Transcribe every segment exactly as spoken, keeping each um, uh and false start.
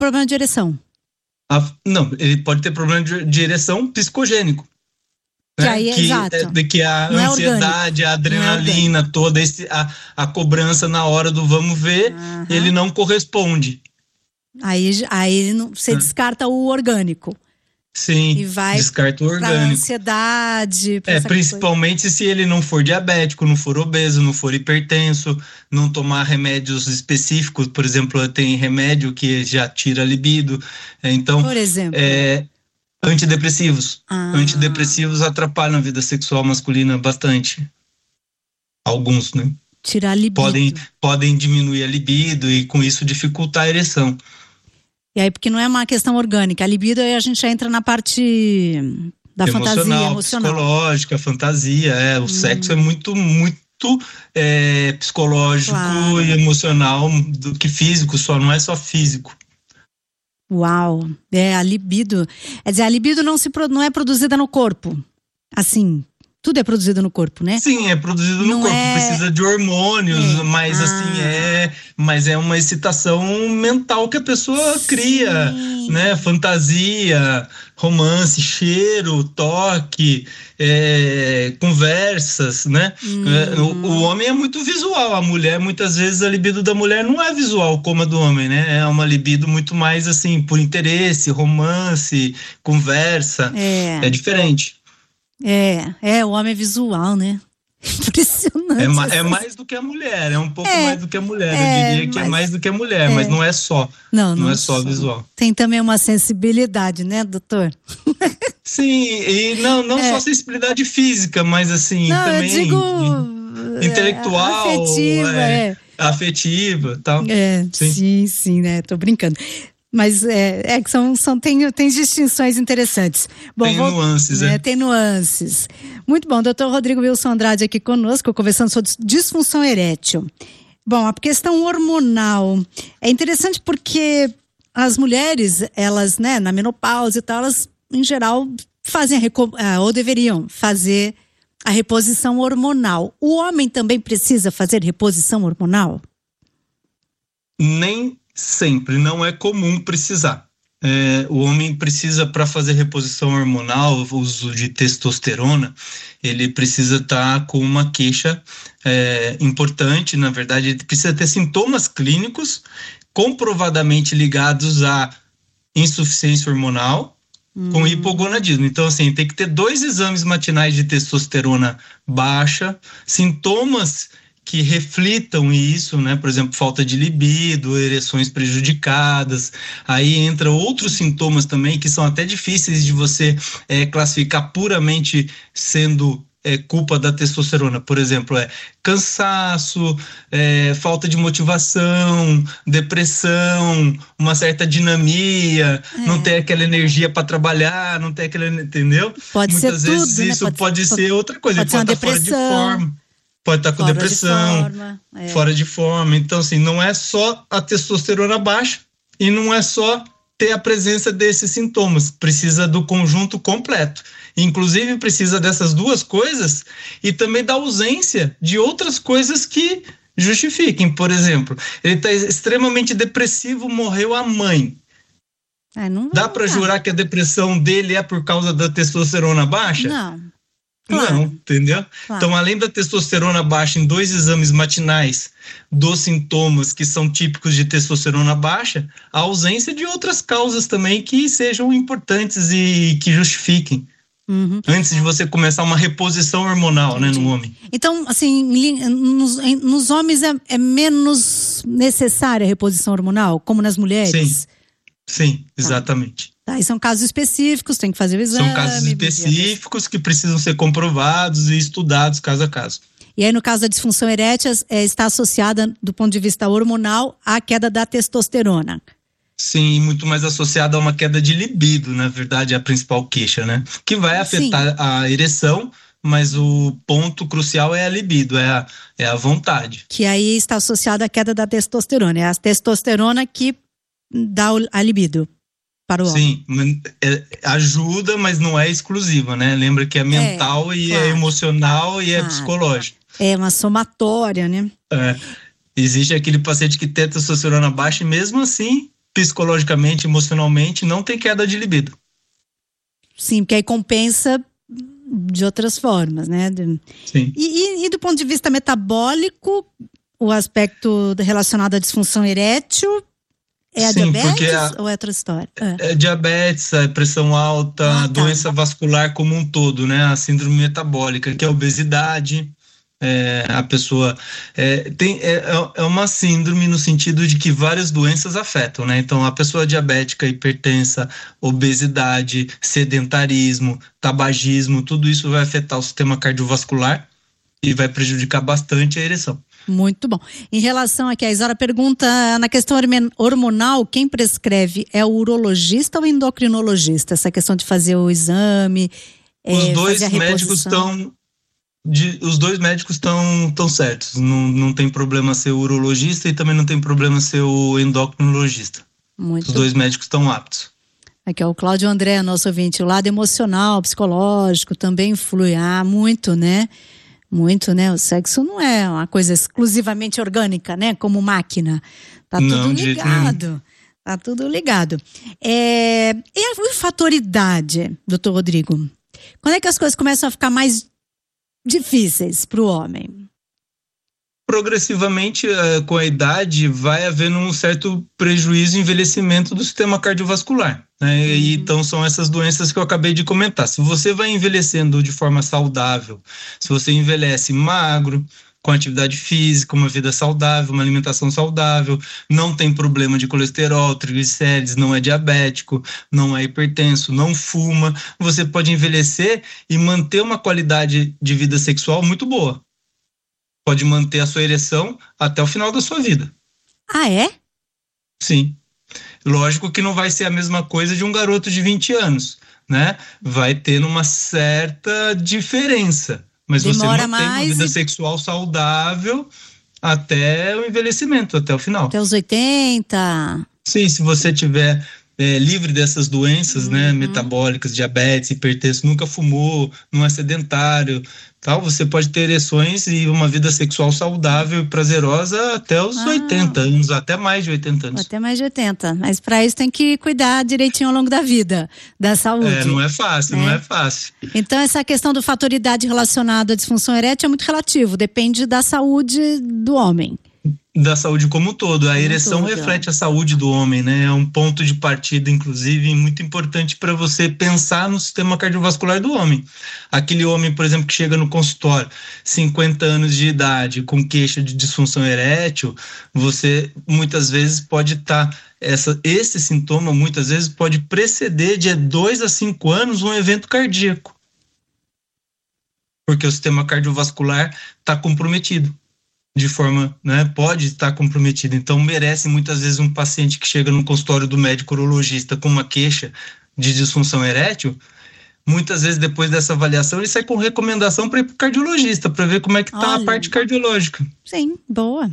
problema de ereção. A, não, ele pode ter problema de, de ereção psicogênico. Que né? aí é que, exato. De que a Não é ansiedade, orgânico. a adrenalina, é toda esse, a, a cobrança na hora do vamos ver, Aham. ele não corresponde. Aí, aí não- você Ah. descarta o orgânico. Sim, E vai descarta o Pra orgânico. ansiedade. Pra É, essa coisa. principalmente se ele não for diabético, não for obeso, não for hipertenso, não tomar remédios específicos, por exemplo, tem remédio que já tira a libido. É, Então, Por exemplo. é, antidepressivos. Ah. Antidepressivos atrapalham a vida sexual masculina bastante. Alguns, né? Tirar a libido. Podem, podem diminuir a libido e com isso dificultar a ereção. E aí, porque não é uma questão orgânica. A libido, aí a gente já entra na parte da fantasia emocional. Psicológica, fantasia, é, o Hum. sexo é muito, muito é, psicológico Claro. e emocional do que físico, só não é só físico. Uau, é a libido. Quer dizer, a libido não, se, pro- não é produzida no corpo. Assim, tudo é produzido no corpo, né? Sim, é produzido no Não corpo, é- precisa de hormônios, É. mas Ah. assim, é, mas é uma excitação mental que a pessoa cria, Sim. né? Fantasia, romance, cheiro, toque, é, conversas, né? É, o, o homem é muito visual, a mulher, muitas vezes a libido da mulher não é visual como a do homem, né? É uma libido muito mais assim, por interesse, romance, conversa, É, é diferente. é, é, o homem é visual, né? Impressionante. É, ma- é essas- mais do que a mulher, é um pouco É, mais do que a mulher. é, Eu diria que mas- é mais do que a mulher, é. mas não é só. Não, Não não é só sou. visual. Tem também uma sensibilidade, né, doutor? Sim, e não, não É. só sensibilidade física, mas assim, Não, também eu digo intelectual, é, afetiva, é, é. afetiva, tal. É, Sim. sim, sim, né? Tô brincando. Mas é, é que são, são tem, tem distinções interessantes. Bom, Tem vou- nuances, é, é. Tem nuances. Muito bom, doutor Rodrigo Wilson Andrade aqui conosco, conversando sobre disfunção erétil. Bom, a questão hormonal é interessante porque as mulheres, elas, né, na menopausa e tal, elas, em geral, fazem a reco- ah, ou deveriam fazer a reposição hormonal. O homem também precisa fazer reposição hormonal? Nem sempre, não é comum precisar. É, o homem precisa, para fazer reposição hormonal, o uso de testosterona, ele precisa estar com uma queixa é, importante, na verdade, ele precisa ter sintomas clínicos comprovadamente ligados à insuficiência hormonal com hipogonadismo. Então, assim, tem que ter dois exames matinais de testosterona baixa, sintomas que reflitam isso, né? Por exemplo, falta de libido, ereções prejudicadas. Aí entra outros sintomas também que são até difíceis de você é, classificar puramente sendo é, culpa da testosterona. Por exemplo, é cansaço, é, falta de motivação, depressão, uma certa dinamia, É. não ter aquela energia para trabalhar, não ter aquela, entendeu? Pode Muitas ser vezes tudo, né? isso Pode- pode, pode- ser outra coisa, pode ele ser pode uma estar fora de depressão. forma, pode estar com Fora de depressão, forma, é. fora de forma. Então, assim, não é só a testosterona baixa e não é só ter a presença desses sintomas, precisa do conjunto completo. Inclusive, precisa dessas duas coisas e também da ausência de outras coisas que justifiquem. Por exemplo, ele está extremamente depressivo, morreu a mãe. É, não, Dá para jurar que a depressão dele é por causa da testosterona baixa? Não. Claro. Não, entendeu? Claro. Então, além da testosterona baixa em dois exames matinais dos sintomas que são típicos de testosterona baixa, a ausência de outras causas também que sejam importantes e que justifiquem. Uhum. Antes de você começar uma reposição hormonal, né, no homem. Então, assim, li- nos, em- nos homens é, é menos necessária a reposição hormonal, como nas mulheres? Sim, sim, exatamente. Tá, e são casos específicos, tem que fazer o exame. São casos específicos que precisam ser comprovados e estudados caso a caso. E aí, no caso da disfunção erétil, é, está associada, do ponto de vista hormonal, à queda da testosterona. Sim, muito mais associado a uma queda de libido, na verdade, é a principal queixa, né? Que vai afetar Sim. a ereção, mas o ponto crucial é a libido, é a, é a vontade. Que aí está associada à queda da testosterona. É a testosterona que dá o- a libido para o homem. Sim, é- ajuda, mas não é exclusiva, né? Lembra que é mental e claro. é emocional e é Claro. psicológico. É uma somatória, né? É. Existe aquele paciente que tem testosterona baixa e mesmo assim psicologicamente, emocionalmente, não tem queda de libido. Sim, porque aí compensa de outras formas, né? Sim. E, e, e do ponto de vista metabólico, o aspecto relacionado à disfunção erétil é a Sim, diabetes a, ou é outra história? É, é diabetes, é pressão alta, ah, tá. doença vascular como um todo, né? A síndrome metabólica, que é a obesidade. É, a pessoa é, tem, é, é uma síndrome no sentido de que várias doenças afetam, né? Então, a pessoa diabética, hipertensa, obesidade, sedentarismo, tabagismo, tudo isso vai afetar o sistema cardiovascular e vai prejudicar bastante a ereção. Muito bom. Em relação aqui, a Isara pergunta, na questão hormonal, quem prescreve é o urologista ou o endocrinologista? Essa questão de fazer o exame, Os é, dois fazer a médicos estão... De, os dois médicos estão tão certos, não, não tem problema ser o urologista e também não tem problema ser o endocrinologista. Muito os dois médicos estão aptos. Aqui é o Cláudio André, nosso ouvinte, o lado emocional, psicológico também influi, ah, muito, né? Muito, né? O sexo não é uma coisa exclusivamente orgânica, né? Como máquina, tá não, tudo de... ligado, tá tudo ligado. É... E a fator idade, doutor Rodrigo? Quando é que as coisas começam a ficar mais difíceis para o homem? Progressivamente, com a idade, vai havendo um certo prejuízo e envelhecimento do sistema cardiovascular, né? Uhum. E então são essas doenças que eu acabei de comentar. Se você vai envelhecendo de forma saudável, se você envelhece magro, com atividade física, uma vida saudável, uma alimentação saudável, não tem problema de colesterol, triglicérides, não é diabético, não é hipertenso, não fuma, você pode envelhecer e manter uma qualidade de vida sexual muito boa. Pode manter a sua ereção até o final da sua vida. Ah, é? Sim. Lógico que não vai ser a mesma coisa de um garoto de vinte anos, né? Vai ter uma certa diferença. Mas demora você mantém mais uma vida e... sexual saudável até o envelhecimento, até o final. Até os oitenta. Sim, se você tiver é, livre dessas doenças, uhum. né, metabólicas, diabetes, hipertenso, nunca fumou, não é sedentário, tal, você pode ter ereções e uma vida sexual saudável e prazerosa até os ah. oitenta anos, até mais de oitenta anos. Até mais de oitenta, mas para isso tem que cuidar direitinho ao longo da vida, da saúde. É, não é fácil, né? não é fácil. Então essa questão do fator idade relacionado à disfunção erétil é muito relativo, depende da saúde do homem. Da saúde como um todo. A como ereção todo. reflete a saúde do homem, né? É um ponto de partida, inclusive, muito importante para você pensar no sistema cardiovascular do homem. Aquele homem, por exemplo, que chega no consultório, cinquenta anos de idade, com queixa de disfunção erétil, você muitas vezes pode estar... Tá, essa, esse sintoma, muitas vezes, pode preceder de dois a cinco anos um evento cardíaco. Porque o sistema cardiovascular está comprometido. De forma, né, pode estar comprometido. Então, merece muitas vezes um paciente que chega no consultório do médico urologista com uma queixa de disfunção erétil, muitas vezes depois dessa avaliação ele sai com recomendação para ir para o cardiologista, para ver como é que está a parte cardiológica. Sim, boa.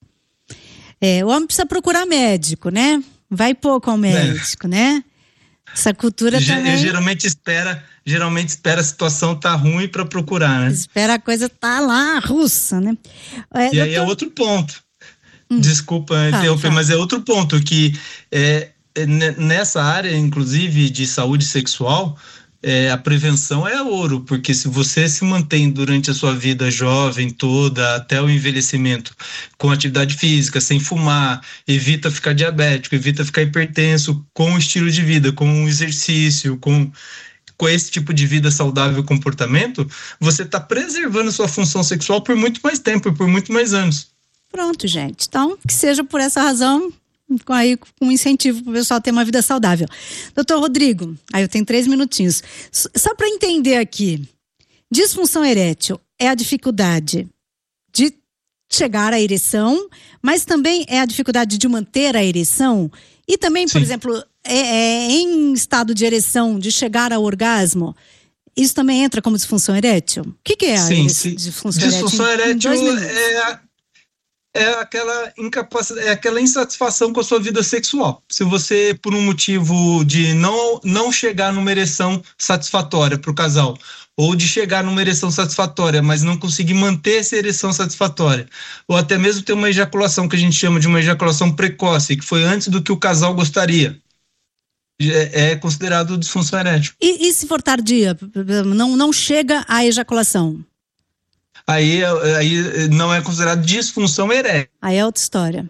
É, o homem precisa procurar médico, né? Vai pouco ao médico, é. né? Essa cultura G- também... Geralmente espera, geralmente espera a situação tá ruim para procurar, né? Espera a coisa tá lá, russa, né? É, e doutor... aí é outro ponto. Hum. Desculpa tá, interromper, tá. mas é outro ponto que é, é, nessa área, inclusive, de saúde sexual, é, a prevenção é ouro, porque se você se mantém durante a sua vida jovem toda, até o envelhecimento, com atividade física, sem fumar, evita ficar diabético, evita ficar hipertenso, com o estilo de vida, com o exercício, com, com esse tipo de vida saudável e comportamento, você está preservando sua função sexual por muito mais tempo, por muito mais anos. Pronto, gente. Então, que seja por essa razão... Com aí um incentivo para o pessoal ter uma vida saudável. Doutor Rodrigo, aí eu tenho três minutinhos. Só para entender aqui, disfunção erétil é a dificuldade de chegar à ereção, mas também é a dificuldade de manter a ereção e também, por Sim. exemplo, é, é, em estado de ereção, de chegar ao orgasmo. Isso também entra como disfunção erétil? O que, que é a Sim, disfunção erétil? Disfunção erétil é... é aquela incapacidade, é aquela insatisfação com a sua vida sexual. Se você, por um motivo de não, não chegar numa ereção satisfatória para o casal, ou de chegar numa ereção satisfatória, mas não conseguir manter essa ereção satisfatória, ou até mesmo ter uma ejaculação que a gente chama de uma ejaculação precoce, que foi antes do que o casal gostaria, é, é considerado disfunção erétil. E, e se for tardia, não, não chega à ejaculação? Aí, aí não é considerado disfunção erétil. Aí é outra história.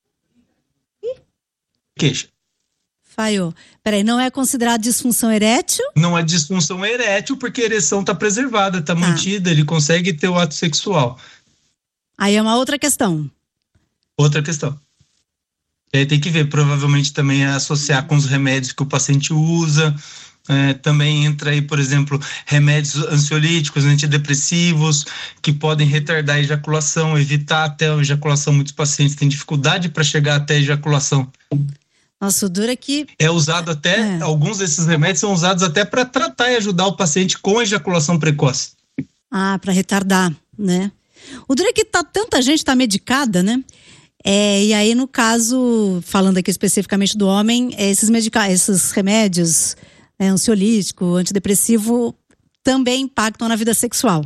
Queixa. Falhou. Peraí, não é considerado disfunção erétil? Não é disfunção erétil porque a ereção está preservada, está mantida, ele consegue ter o ato sexual. Aí é uma outra questão. Outra questão. E aí tem que ver, provavelmente também é associar com os remédios que o paciente usa. É, também entra aí, por exemplo, remédios ansiolíticos, antidepressivos, que podem retardar a ejaculação, evitar até a ejaculação. Muitos pacientes têm dificuldade para chegar até a ejaculação. Nossa, o duro é que... É usado até, é. alguns desses remédios são usados até para tratar e ajudar o paciente com ejaculação precoce. Ah, para retardar, né? O duro é que tá, tanta gente tá medicada, né? É, e aí, no caso, falando aqui especificamente do homem, esses, medica- esses remédios... É, ansiolítico, antidepressivo, também impactam na vida sexual.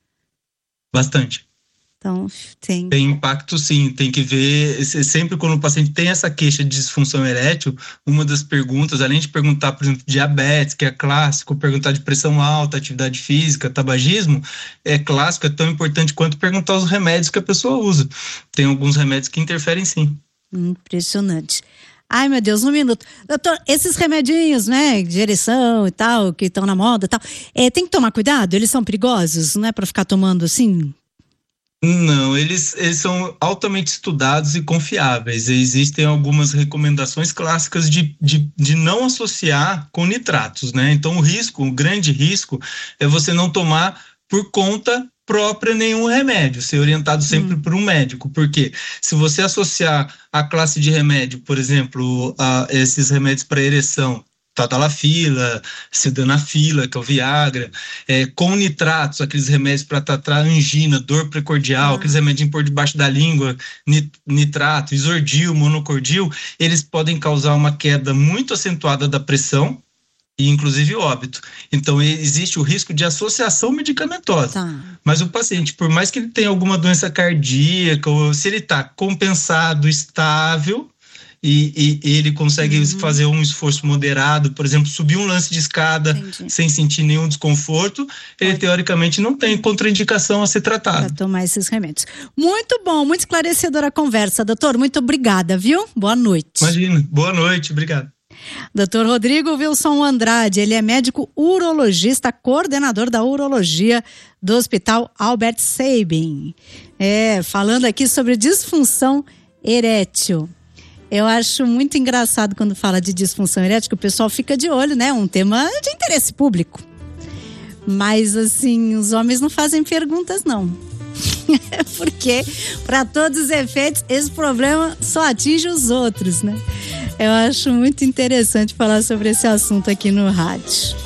Bastante. Então, tem... Tem impacto, sim. Tem que ver, sempre quando o paciente tem essa queixa de disfunção erétil, uma das perguntas, além de perguntar, por exemplo, diabetes, que é clássico, perguntar de pressão alta, atividade física, tabagismo, é clássico, é tão importante quanto perguntar os remédios que a pessoa usa. Tem alguns remédios que interferem, sim. Impressionante. Ai, meu Deus, um minuto. Doutor, esses remedinhos, né, de ereção e tal, que estão na moda e tal, é, tem que tomar cuidado? Eles são perigosos, não é para ficar tomando assim? Não, eles, eles são altamente estudados e confiáveis. Existem algumas recomendações clássicas de, de, de não associar com nitratos, né? Então, o risco, o grande risco é você não tomar por conta própria nenhum remédio, ser orientado sempre hum. por um médico, porque se você associar a classe de remédio, por exemplo, a esses remédios para ereção, tadalafila, sildenafila, que é o Viagra, é, com nitratos, aqueles remédios para tratar angina, dor precordial, ah. aqueles remédios por debaixo da língua, nitrato, isordil, monocordil, eles podem causar uma queda muito acentuada da pressão, e inclusive óbito. Então, existe o risco de associação medicamentosa. Tá. Mas o paciente, por mais que ele tenha alguma doença cardíaca, ou se ele está compensado, estável, e, e ele consegue uhum. fazer um esforço moderado, por exemplo, subir um lance de escada Entendi. sem sentir nenhum desconforto, ele Pode. teoricamente não tem contraindicação a ser tratado. Para tomar esses remédios. Muito bom, muito esclarecedora a conversa, doutor. Muito obrigada, viu? Boa noite. Imagina, boa noite, obrigado. doutor Rodrigo Wilson Andrade, ele é médico urologista, coordenador da urologia do Hospital Albert Sabin. É, falando aqui sobre disfunção erétil. Eu acho muito engraçado quando fala de disfunção erétil, que o pessoal fica de olho, né? Um tema de interesse público. Mas, assim, os homens não fazem perguntas, não. Porque, para todos os efeitos, esse problema só atinge os outros, né? Eu acho muito interessante falar sobre esse assunto aqui no rádio.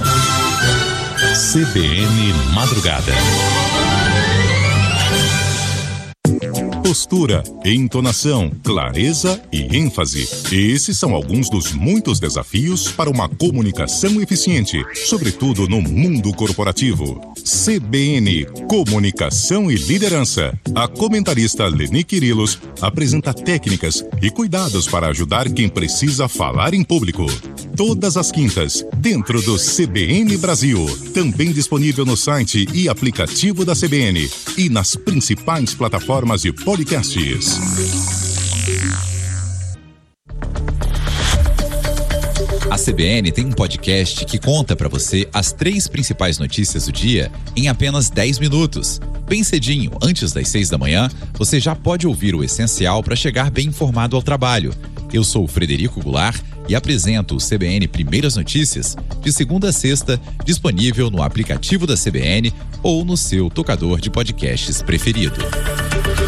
C B N Madrugada. Postura, entonação, clareza e ênfase. Esses são alguns dos muitos desafios para uma comunicação eficiente, sobretudo no mundo corporativo. C B N Comunicação e Liderança. A comentarista Leni Quirilos apresenta técnicas e cuidados para ajudar quem precisa falar em público. Todas as quintas, dentro do C B N Brasil. Também disponível no site e aplicativo da C B N e nas principais plataformas de podcasts. A C B N tem um podcast que conta para você as três principais notícias do dia em apenas dez minutos. Bem cedinho, antes das seis da manhã, você já pode ouvir o essencial para chegar bem informado ao trabalho. Eu sou o Frederico Goulart e apresento o C B N Primeiras Notícias de segunda a sexta, disponível no aplicativo da C B N ou no seu tocador de podcasts preferido.